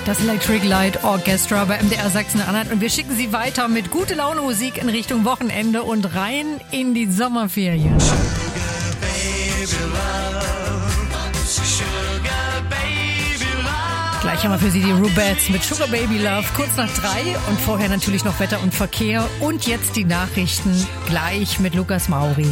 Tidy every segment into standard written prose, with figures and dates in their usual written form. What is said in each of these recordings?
Das Electric Light Orchestra bei MDR Sachsen-Anhalt. Und wir schicken Sie weiter mit gute Laune Musik in Richtung Wochenende und rein in die Sommerferien. Gleich haben wir für Sie die Rubettes mit Sugar Baby Love, kurz nach 3 und vorher natürlich noch Wetter und Verkehr. Und jetzt die Nachrichten, gleich mit Lukas Mauri.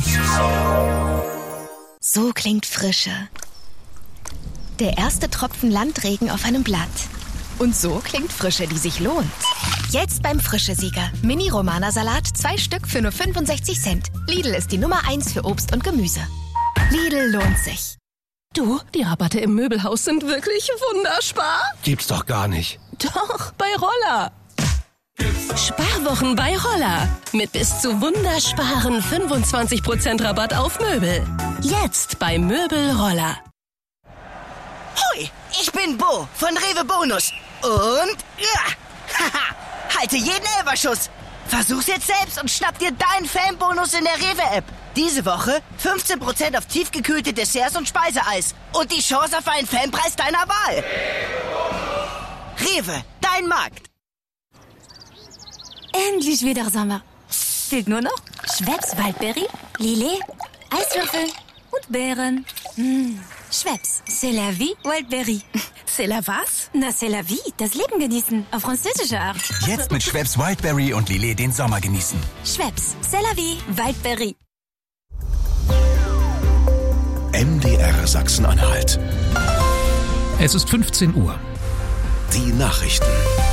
So klingt Frische. Der erste Tropfen Landregen auf einem Blatt. Und so klingt Frische, die sich lohnt. Jetzt beim Frische-Sieger. Mini-Romana-Salat, 2 Stück für nur 65 Cent. Lidl ist die Nummer 1 für Obst und Gemüse. Lidl lohnt sich. Du, die Rabatte im Möbelhaus sind wirklich wunderspar. Gibt's doch gar nicht. Doch, bei Roller. Sparwochen bei Roller. Mit bis zu wundersparen 25% Rabatt auf Möbel. Jetzt bei Möbel Roller. Hoi, ich bin Bo von Rewe Bonus. Und haha, halte jeden Elberschuss. Versuch's jetzt selbst und schnapp dir deinen Fanbonus in der Rewe-App. Diese Woche 15% auf tiefgekühlte Desserts und Speiseeis. Und die Chance auf einen Fanpreis deiner Wahl. Rewe, dein Markt. Endlich wieder Sommer. Fehlt nur noch Schweppes Waldbeere, Lillet, Eiswürfel und Beeren. Schweppes, c'est la vie, Wildberry. C'est la was? Na, c'est la vie, das Leben genießen, auf französische Art. Jetzt mit Schweppes Wildberry und Lillet den Sommer genießen. Schweppes, c'est la vie, Wildberry. MDR Sachsen-Anhalt. Es ist 15 Uhr. Die Nachrichten.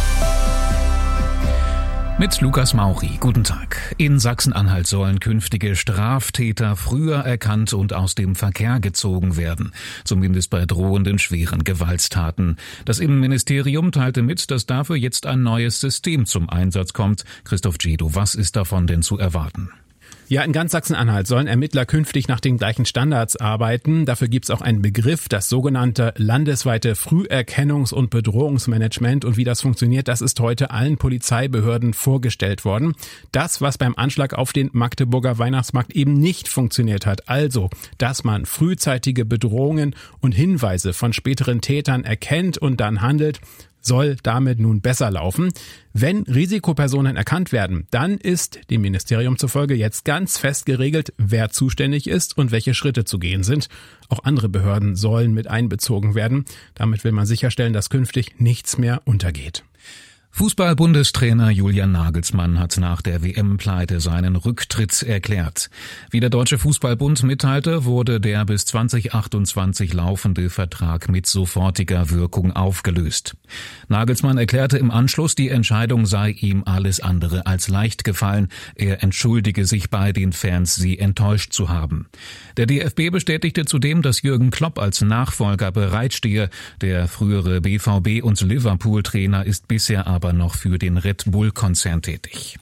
Mit Lukas Mauri. Guten Tag. In Sachsen-Anhalt sollen künftige Straftäter früher erkannt und aus dem Verkehr gezogen werden. Zumindest bei drohenden schweren Gewalttaten. Das Innenministerium teilte mit, dass dafür jetzt ein neues System zum Einsatz kommt. Christoph Djedo, was ist davon denn zu erwarten? Ja, in ganz Sachsen-Anhalt sollen Ermittler künftig nach den gleichen Standards arbeiten. Dafür gibt es auch einen Begriff, das sogenannte landesweite Früherkennungs- und Bedrohungsmanagement. Und wie das funktioniert, das ist heute allen Polizeibehörden vorgestellt worden. Das, was beim Anschlag auf den Magdeburger Weihnachtsmarkt eben nicht funktioniert hat. Also, dass man frühzeitige Bedrohungen und Hinweise von späteren Tätern erkennt und dann handelt, soll damit nun besser laufen. Wenn Risikopersonen erkannt werden, dann ist dem Ministerium zufolge jetzt ganz fest geregelt, wer zuständig ist und welche Schritte zu gehen sind. Auch andere Behörden sollen mit einbezogen werden. Damit will man sicherstellen, dass künftig nichts mehr untergeht. Fußball-Bundestrainer Julian Nagelsmann hat nach der WM-Pleite seinen Rücktritt erklärt. Wie der Deutsche Fußball-Bund mitteilte, wurde der bis 2028 laufende Vertrag mit sofortiger Wirkung aufgelöst. Nagelsmann erklärte im Anschluss, die Entscheidung sei ihm alles andere als leicht gefallen. Er entschuldige sich bei den Fans, sie enttäuscht zu haben. Der DFB bestätigte zudem, dass Jürgen Klopp als Nachfolger bereitstehe. Der frühere BVB- und Liverpool-Trainer ist bisher aber noch für den Red Bull-Konzern tätig.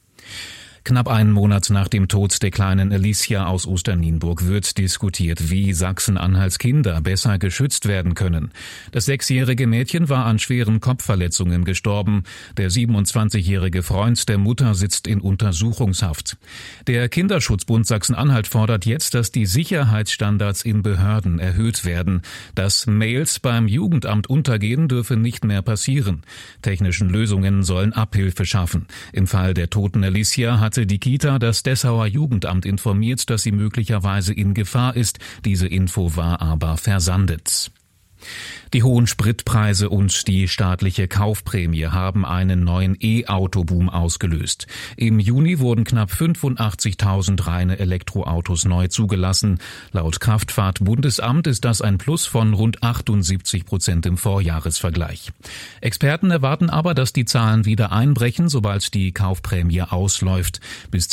Knapp einen Monat nach dem Tod der kleinen Alicia aus Osternienburg wird diskutiert, wie Sachsen-Anhalts Kinder besser geschützt werden können. Das 6-jährige Mädchen war an schweren Kopfverletzungen gestorben. Der 27-jährige Freund der Mutter sitzt in Untersuchungshaft. Der Kinderschutzbund Sachsen-Anhalt fordert jetzt, dass die Sicherheitsstandards in Behörden erhöht werden. Dass Mails beim Jugendamt untergehen, dürfe nicht mehr passieren. Technischen Lösungen sollen Abhilfe schaffen. Im Fall der toten Alicia hatte die Kita das Dessauer Jugendamt informiert, dass sie möglicherweise in Gefahr ist. Diese Info war aber versandet. Die hohen Spritpreise und die staatliche Kaufprämie haben einen neuen E-Auto-Boom ausgelöst. Im Juni wurden knapp 85.000 reine Elektroautos neu zugelassen. Laut Kraftfahrt-Bundesamt ist das ein Plus von rund 78% im Vorjahresvergleich. Experten erwarten aber, dass die Zahlen wieder einbrechen, sobald die Kaufprämie ausläuft. Bis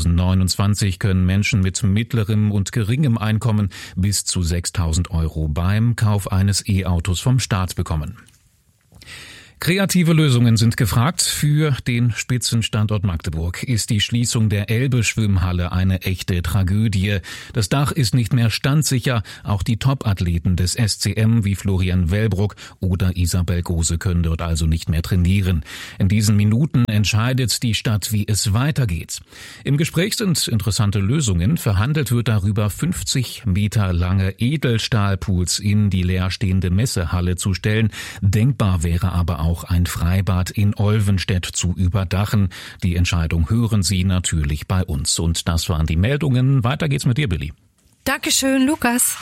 2029 können Menschen mit mittlerem und geringem Einkommen bis zu 6.000 € beim Kauf eines E-Autos vom Staat bekommen. Kreative Lösungen sind gefragt. Für den Spitzenstandort Magdeburg ist die Schließung der Elbe-Schwimmhalle eine echte Tragödie. Das Dach ist nicht mehr standsicher. Auch die Top-Athleten des SCM wie Florian Wellbrock oder Isabel Gose können dort also nicht mehr trainieren. In diesen Minuten entscheidet die Stadt, wie es weitergeht. Im Gespräch sind interessante Lösungen. Verhandelt wird darüber, 50 Meter lange Edelstahlpools in die leerstehende Messehalle zu stellen. Denkbar wäre aber auch ein Freibad in Olvenstedt zu überdachen. Die Entscheidung hören Sie natürlich bei uns. Und das waren die Meldungen. Weiter geht's mit dir, Billy. Dankeschön, Lukas.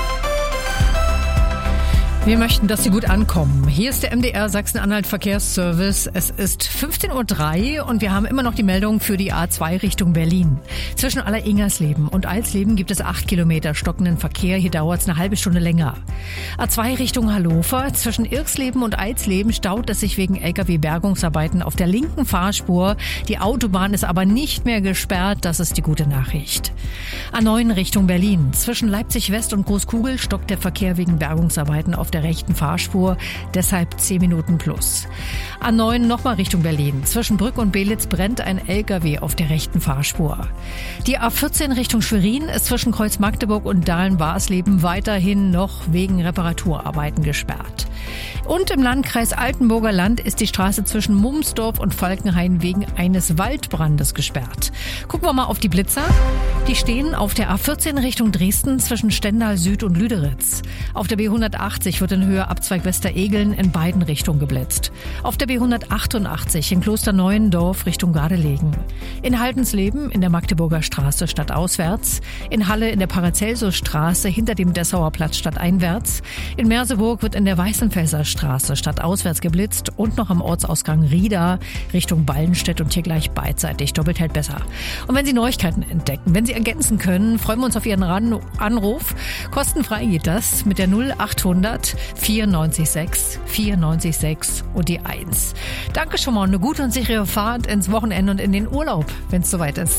Wir möchten, dass Sie gut ankommen. Hier ist der MDR Sachsen-Anhalt Verkehrsservice. Es ist 15:03 Uhr und wir haben immer noch die Meldung für die A2 Richtung Berlin. Zwischen Alleringersleben und Alsleben gibt es 8 Kilometer stockenden Verkehr. Hier dauert es eine halbe Stunde länger. A2 Richtung Hannover. Zwischen Irksleben und Eisleben staut es sich wegen LKW-Bergungsarbeiten auf der linken Fahrspur. Die Autobahn ist aber nicht mehr gesperrt. Das ist die gute Nachricht. A9 Richtung Berlin. Zwischen Leipzig West und Großkugel stockt der Verkehr wegen Bergungsarbeiten auf der rechten Fahrspur, deshalb 10 Minuten plus. A9 nochmal Richtung Berlin. Zwischen Brück und Belitz brennt ein LKW auf der rechten Fahrspur. Die A14 Richtung Schwerin ist zwischen Kreuz Magdeburg und Dahlen-Barsleben weiterhin noch wegen Reparaturarbeiten gesperrt. Und im Landkreis Altenburger Land ist die Straße zwischen Mumsdorf und Falkenhain wegen eines Waldbrandes gesperrt. Gucken wir mal auf die Blitzer. Die stehen auf der A14 Richtung Dresden zwischen Stendal Süd und Lüderitz. Auf der B180 wird in Höhe Abzweig Westeregeln in beiden Richtungen geblitzt. Auf der B188 in Klosterneuendorf Richtung Gardelegen. In Haldensleben in der Magdeburger Straße stadtauswärts. In Halle in der Paracelsusstraße hinter dem Dessauer Platz stadteinwärts. In Merseburg wird in der Weißenfelser Straße stadtauswärts geblitzt und noch am Ortsausgang Rieda Richtung Ballenstedt und hier gleich beidseitig. Doppelt hält besser. Und wenn Sie Neuigkeiten entdecken, wenn Sie ergänzen können, freuen wir uns auf Ihren Anruf. Kostenfrei geht das mit der 0800 94 6 und die 1. Danke schon mal und eine gute und sichere Fahrt ins Wochenende und in den Urlaub, wenn es soweit ist.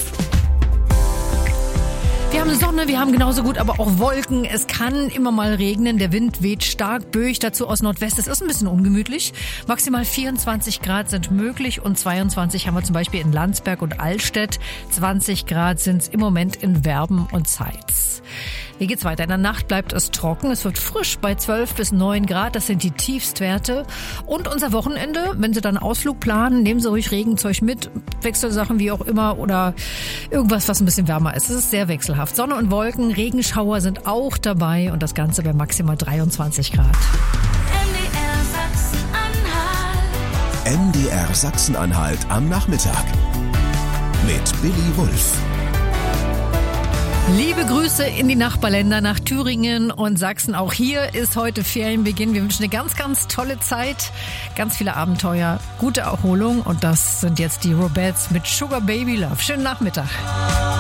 Wir haben Sonne, wir haben genauso gut aber auch Wolken. Es kann immer mal regnen, der Wind weht stark, böig dazu aus Nordwest. Es ist ein bisschen ungemütlich. Maximal 24 Grad sind möglich und 22 haben wir zum Beispiel in Landsberg und Allstedt. 20 Grad sind es im Moment in Werben und Zeitz. Wie geht's weiter? In der Nacht bleibt es trocken. Es wird frisch bei 12 bis 9 Grad. Das sind die Tiefstwerte. Und unser Wochenende, wenn Sie dann einen Ausflug planen, nehmen Sie ruhig Regenzeug mit. Wechselsachen wie auch immer oder irgendwas, was ein bisschen wärmer ist. Es ist sehr wechselhaft. Sonne und Wolken, Regenschauer sind auch dabei und das Ganze bei maximal 23 Grad. MDR Sachsen-Anhalt am Nachmittag mit Billy Wulff. Liebe Grüße in die Nachbarländer nach Thüringen und Sachsen. Auch hier ist heute Ferienbeginn. Wir wünschen eine ganz, ganz tolle Zeit, ganz viele Abenteuer, gute Erholung und das sind jetzt die Robettes mit Sugar Baby Love. Schönen Nachmittag.